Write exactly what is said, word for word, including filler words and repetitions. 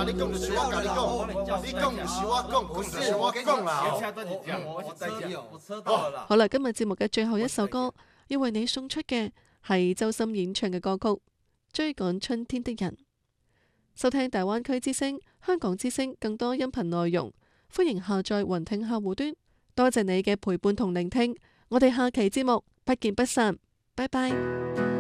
你講就是我甲你講，你講唔是我講，講就是我講啦。 我再見，我車到了啦。 好啦，今日節目嘅最後一首歌，要為你送出嘅係周深演唱嘅歌曲《追趕春天的人》。收聽大灣區之聲、香港之聲更多音頻內容，歡迎下載雲聽客戶端。多謝你嘅陪伴同聆聽，我哋下期節目不見不散，拜拜。